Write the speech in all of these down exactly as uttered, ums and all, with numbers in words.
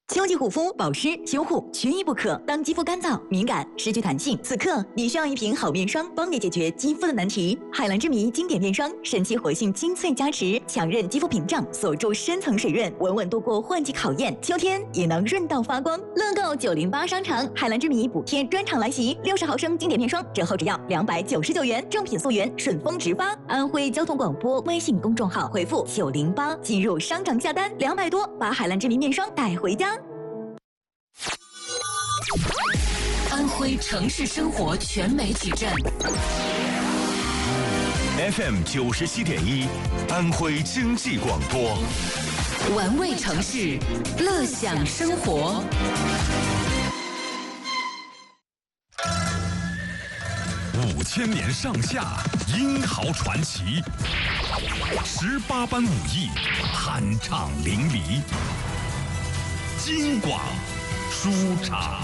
秋季护肤、保湿、修护缺一不可。当肌肤干燥、敏感、失去弹性，此刻你需要一瓶好面霜，帮你解决肌肤的难题。海蓝之谜经典面霜，神奇活性精粹加持，强韧肌肤屏障，锁住深层水润，稳稳度过换季考验。秋天也能润到发光。乐购九零八商场海蓝之谜补贴专场来袭，六十毫升经典面霜折后只要两百九十九元，正品溯源，顺丰直发。安徽交通广播微信公众号回复九零八进入商场下单，两百多把海蓝之谜面霜带回家。 安徽城市生活全媒体站 F M 九十七点一，安徽经济广播， 玩味城市，乐享生活。 五千年上下，英豪传奇，十八般武艺，酣畅淋漓。京广书场。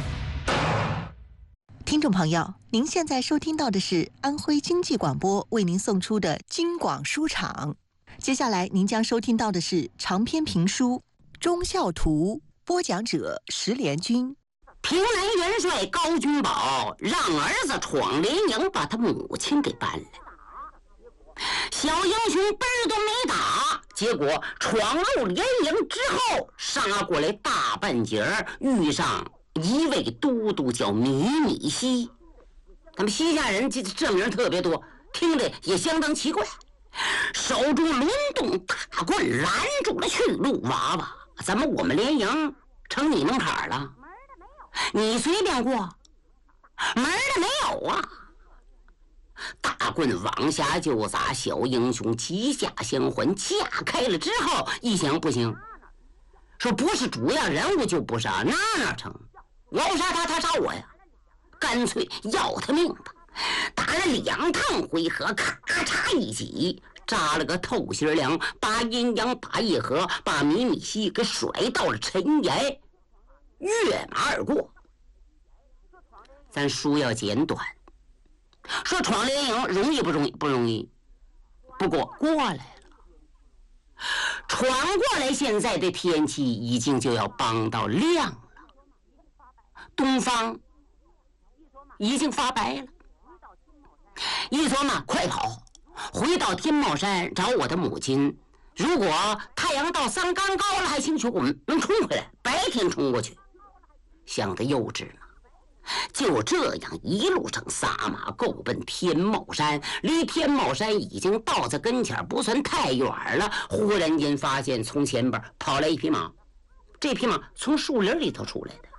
听众朋友，您现在收听到的是安徽经济广播为您送出的京广书场。接下来您将收听到的是长篇评书《忠孝图》，播讲者石连军。 平南元帅高君宝让儿子闯连营，把他母亲给办了。小英雄奔儿都没打，结果闯入连营之后，杀过来大半截遇上一位都督叫米米西。他们西夏人这这名特别多，听着也相当奇怪。手中轮动大棍拦住了去路，娃娃，怎么我们连营成你门槛了？你随便过，门的没有啊！大棍往下就砸，小英雄旗下相还，架开了之后一想不行，说不是主要人物就不杀，那哪成？我要杀他，他杀我呀！干脆要他命吧！打了两趟回合，咔嚓一挤，扎了个透心凉，把阴阳把一合，把米米西给甩到了尘崖，跃马而过。咱书要简短，说闯连营容易不容易？不容易，不过过来了。闯过来，现在的天气已经就要帮到亮了，东方已经发白了。一琢磨，快跑，回到天茂山找我的母亲。如果太阳到三竿高了还兴许我们能冲回来，白天冲过去，想得幼稚呢。就这样一路上撒马够奔天茂山，离天茂山已经到在跟前，不算太远了。忽然间发现从前边跑来一匹马，这匹马从树林里头出来的，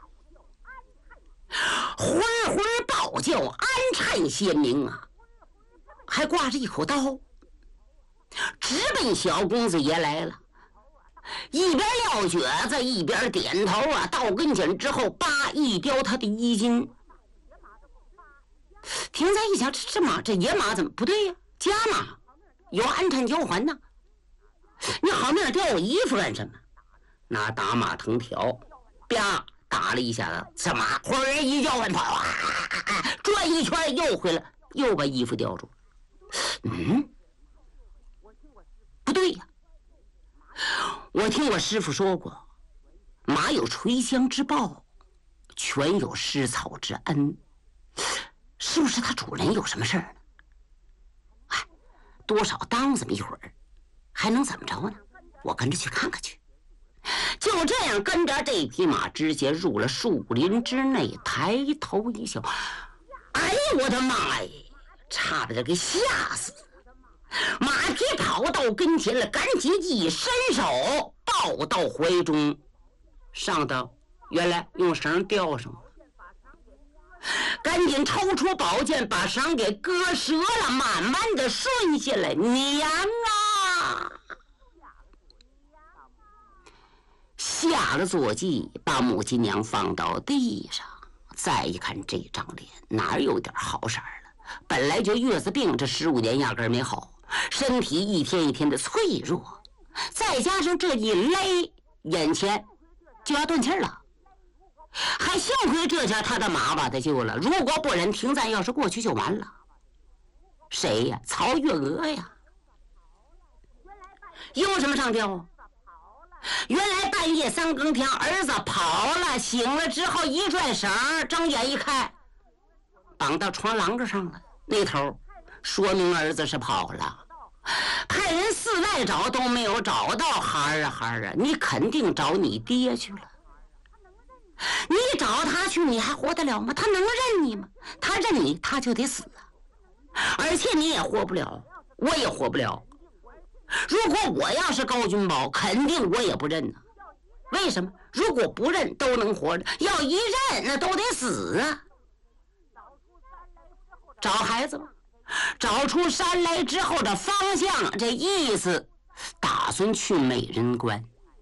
浑浑暴叫，安颤鲜明啊，还挂着一口刀，直奔小公子爷来了。一边撂蹶子一边点头啊，到跟前之后，叭一叼他的衣襟。听咱一想，这这马这野马怎么不对呀？家马有安产交还呢，你好命叼我衣服干什么？拿打马藤条啪打了一下子，这马忽然一叫唤跑啊，转一圈又回来，又把衣服叼住。嗯，不对呀，我听我师父说过，马有垂香之报，犬有食草之恩，是不是他主人有什么事儿呢？哎，多少当这么一会儿，还能怎么着呢？我跟着去看看去。就这样跟着这匹马直接入了树林之内，抬头一笑，哎呦我的妈呀，差点给吓死！马匹跑到跟前了，赶紧一伸手抱到怀中，上头原来用绳吊上了，赶紧抽出宝剑把绳给割折了，慢慢的顺下来。娘啊！下了坐骑，把母亲娘放到地上，再一看这张脸哪有点好色了？本来就月子病，这十五年压根没好，身体一天一天的脆弱，再加上这一勒，眼前就要断气了。还幸亏这下他的马把他救了，如果不然停赞要是过去就完了。谁呀？曹月娥呀！有什么上吊啊？原来半夜三更天，儿子跑了，醒了之后一拽绳，睁眼一看，绑到床廊子上了，那头说明儿子是跑了。派人四外找都没有找到，孩儿啊孩儿啊，你肯定找你爹去了。你找他去，你还活得了吗？他能认你吗？他认你，他就得死啊！而且你也活不了，我也活不了。如果我要是高君宝，肯定我也不认呢。为什么？如果不认都能活着，要一认那都得死啊！找孩子吧，找出山来之后的方向，这意思打算去美人关。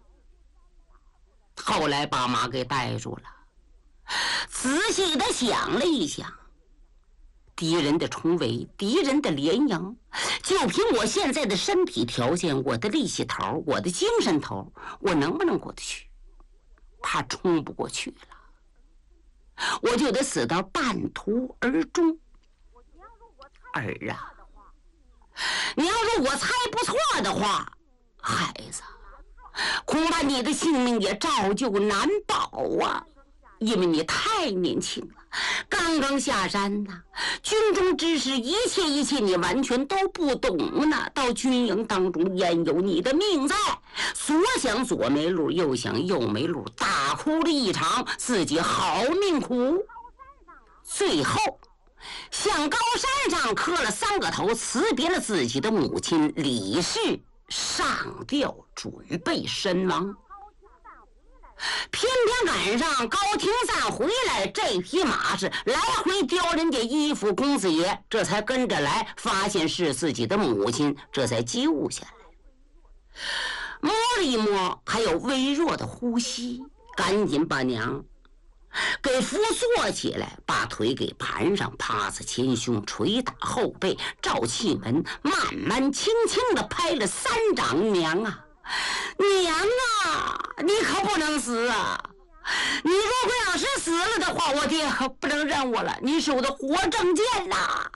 后来把马给带住了，仔细的想了一想，敌人的重围，敌人的连营，就凭我现在的身体条件，我的力气头，我的精神头，我能不能过得去？怕冲不过去了，我就得死到半途而终。儿啊，你要是我猜不错的话，孩子，恐怕你的性命也照旧难保啊！因为你太年轻了，刚刚下山呐，军中之事一切一切你完全都不懂呢。到军营当中焉有你的命在？左想左没路，右想右没路，大哭了一场，自己好命苦。最后向高山上磕了三个头，辞别了自己的母亲李氏，上吊准备身亡。偏偏赶上高廷赞回来，这匹马是来回叼人家衣服，公子爷这才跟着来，发现是自己的母亲，这才救下来。摸了一摸，还有微弱的呼吸，赶紧把娘给扶坐起来，把腿给盘上，趴在前胸，捶打后背，照气门，慢慢轻轻地拍了三掌。娘啊，娘啊，你可不能死啊！你如果要是死了的话，我爹可不能认我了，你是我的活证件呐！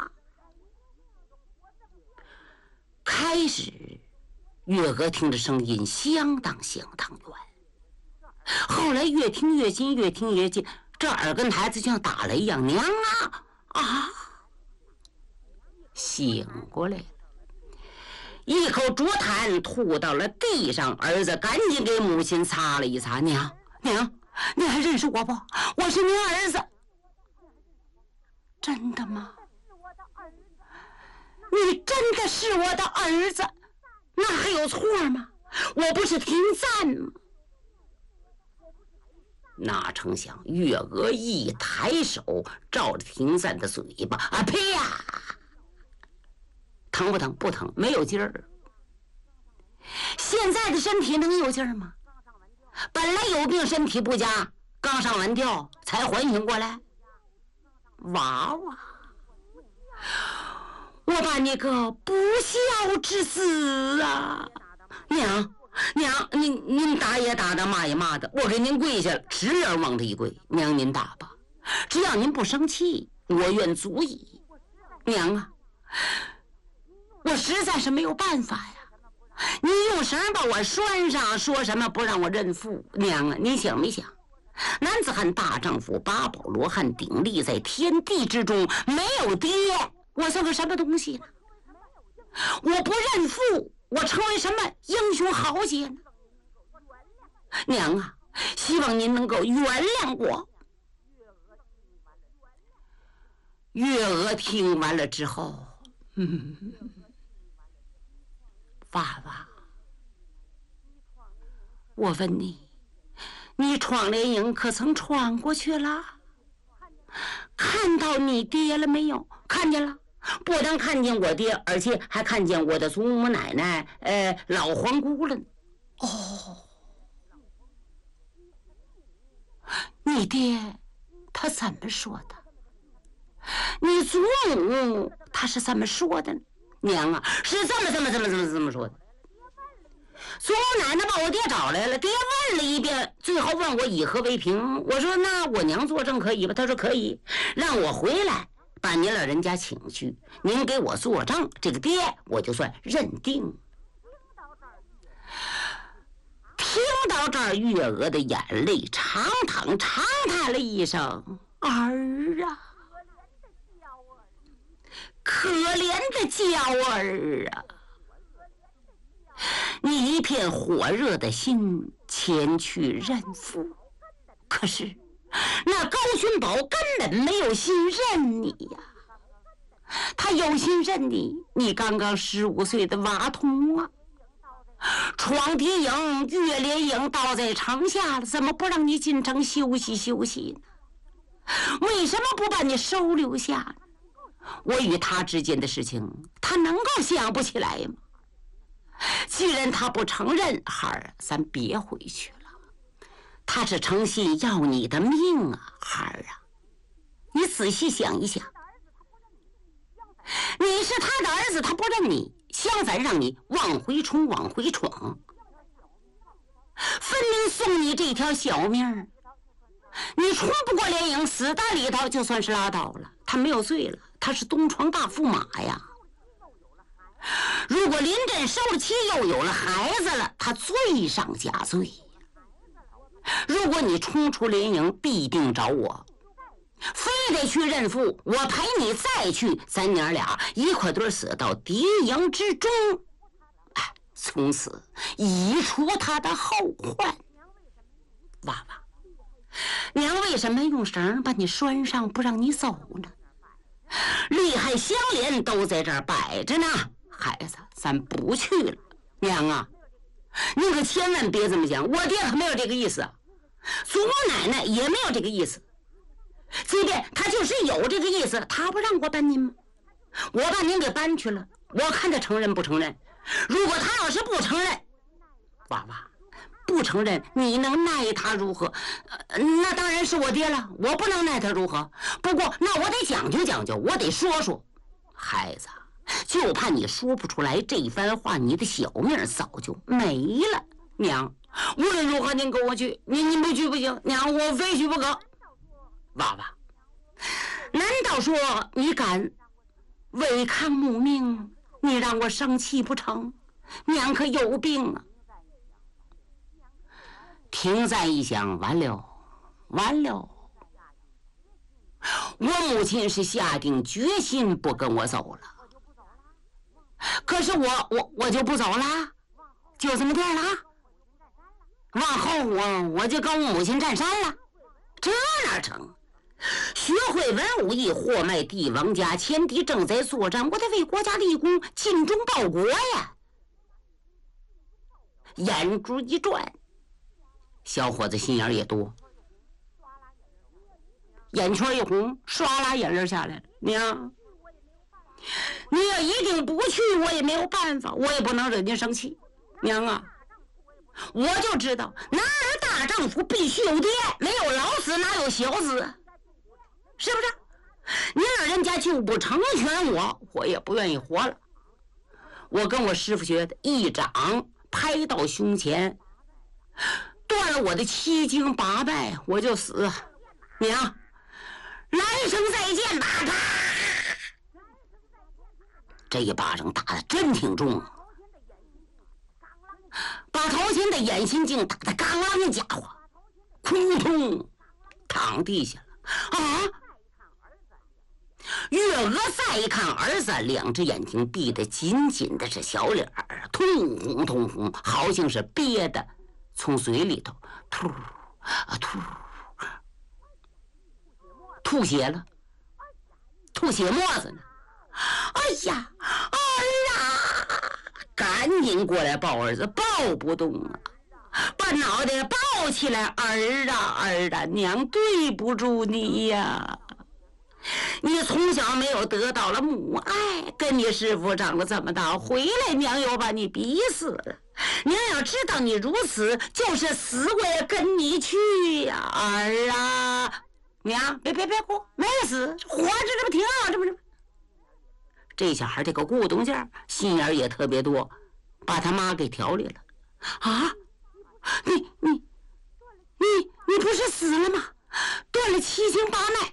开始月娥听着声音相当相当远，后来越听越近，越听越近，这耳根孩子就像打雷一样，娘啊啊！醒过来了，一口浊痰吐到了地上，儿子赶紧给母亲擦了一擦，娘娘，你还认识我不？我是您儿子。真的吗？你真的是我的儿子，那还有错吗？我不是廷赞吗？哪成想月娥一抬手照着廷赞的嘴巴，啊呸呀！疼不疼？不疼，没有劲儿。现在的身体能有劲儿吗？本来有病，身体不佳，刚上完吊才缓醒过来。娃娃，我把你个不孝之子啊！娘娘，您您打也打的，骂也骂的，我给您跪下了，直人往这一跪。娘您打吧，只要您不生气，我愿足矣。娘啊，我实在是没有办法呀。你用绳把我拴上，说什么不让我认父？娘啊，你想没想？男子汉大丈夫，八宝罗汉鼎立在天地之中，没有爹，我算个什么东西呢？我不认父，我成为什么英雄豪杰呢？娘啊，希望您能够原谅我。月娥听完了之后，嗯，娃娃，我问你，你闯连营可曾闯过去了？看到你爹了没有？看见了，不但看见我爹，而且还看见我的祖母奶奶，呃，老皇姑了。哦，你爹他怎么说的？你祖母他是怎么说的呢？娘啊，是这么这么这么这么这么说的。祖母奶奶把我爹找来了，爹问了一遍，最后问我以何为凭。我说那我娘作证可以吧？他说可以，让我回来把您老人家请去，您给我作证，这个爹我就算认定。听听到这儿，月娥的眼泪长淌，长叹了一声：“儿啊，可怜的娇儿啊！你一片火热的心前去认父，可是那高君宝根本没有心认你呀。他有心认你，你刚刚十五岁的娃童啊。闯敌营、月连营倒在城下了，怎么不让你进城休息休息呢？为什么不把你收留下呢？我与他之间的事情，他能够想不起来吗？既然他不承认，孩儿，咱别回去了。他是诚心要你的命啊，孩儿啊！你仔细想一想，你是他的儿子，他不认你，相反让你往回冲，往回闯，分明送你这条小命。你冲不过连营，死在里头就算是拉倒了，他没有罪了，他是东床大驸马呀。如果临阵收了妻，又有了孩子了，他罪上加罪。如果你冲出连营，必定找我，非得去认父，我陪你再去，咱娘俩一块堆死到敌营之中，哎，从此以除他的后患。娃娃，娘为什么用绳把你拴上，不让你走呢？利害相连都在这儿摆着呢。孩子，咱不去了。娘啊，你可千万别这么想，我爹可没有这个意思，祖母奶奶也没有这个意思。即便他就是有这个意思，他不让我搬您吗？我把您给搬去了，我看他承认不承认。如果他要是不承认，娃娃不承认，你能奈他如何？呃、那当然是我爹了，我不能奈他如何。不过那我得讲究讲究，我得说说。孩子，就怕你说不出来这番话，你的小命早就没了。娘，无论如何您跟我去，您您不去不行，娘我非去不可。娃娃，难道说你敢违抗母命？你让我生气不成？娘可有病啊！停赞一想，完了，完了！我母亲是下定决心不跟我走了，可是我我我就不走了，就这么地了。往后我我就跟我母亲占山了，这哪成？学会文武艺，货卖帝王家，前敌正在作战，我得为国家立功，尽忠报国呀！眼珠一转，小伙子心眼也多，眼圈一红，唰啦眼泪下来了。娘，你要一定不去，我也没有办法，我也不能惹您生气。娘啊，我就知道男儿大丈夫必须有爹，没有老子哪有小子，是不是？您老人家就不成全我，我也不愿意活了。我跟我师傅学的，一掌拍到胸前，断了我的七经八脉，我就死。娘，来生再见吧！啪！这一巴掌打得真挺重，把头前的眼心镜打得刚啷的家伙，扑通躺地下了。啊！月娥再一看儿子，两只眼睛闭得紧紧的，是小脸儿通红通红，好像是憋的从嘴里头吐啊吐吐血了，吐血沫子呢。哎呀，儿啊！赶紧过来抱儿子，抱不动啊，把脑袋抱起来。儿啊儿啊，娘对不住你呀，你从小没有得到了母爱，跟你师父长了这么大，回来娘又把你逼死了。娘要知道你如此，就是死我也跟你去呀。儿啊，娘别别别哭，没死，活着这不挺好？这不是？这小孩这个咕咚劲儿，心眼也特别多，把他妈给调理了。啊，你你你你不是死了吗？断了七经八脉，